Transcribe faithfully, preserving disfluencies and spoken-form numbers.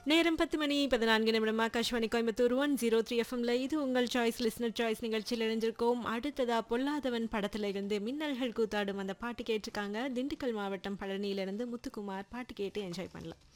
நேரம் பத்து மணி பதினான்கு நிமிடம் Akashvani Coimbatore one zero three எஃப்எம்ல இது உங்கள் சாய்ஸ் லிஸ்னர் சாய்ஸ் நிகழ்ச்சியில் இணைஞ்சிருக்கோம். அடுத்ததா பொல்லாதவன் படத்துல இருந்து மின்னல்கள் கூத்தாடும் அந்த பாட்டு கேட்டிருக்காங்க. திண்டுக்கல் மாவட்டம் பழனியிலிருந்து முத்துக்குமார். பாட்டு கேட்டு என்ஜாய் பண்ணலாம்.